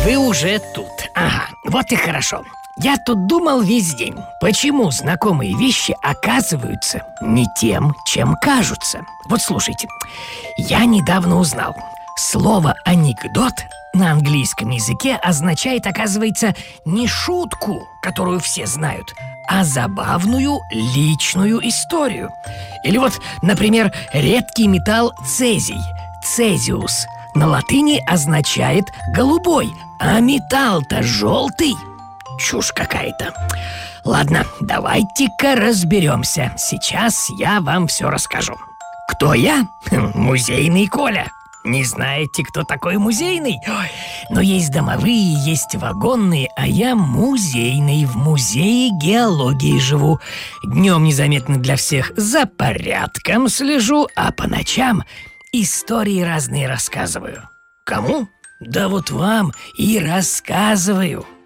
вы уже тут. Ага, вот и хорошо. Я тут думал весь день, почему знакомые вещи оказываются не тем, чем кажутся. Вот слушайте, я недавно узнал, слово «анекдот» на английском языке означает, оказывается, не шутку, которую все знают, а забавную личную историю. Или вот, например, редкий металл цезий, цезиус, на латыни означает «голубой», а металл-то желтый. Чушь какая-то. Ладно, давайте-ка разберемся. Сейчас я вам все расскажу. Кто я? Музейный Коля. Не знаете, кто такой музейный? Ой, но есть домовые, есть вагонные, а я музейный. В музее геологии живу. Днем незаметно для всех за порядком слежу, а по ночам истории разные рассказываю. Кому? Да вот вам и рассказываю.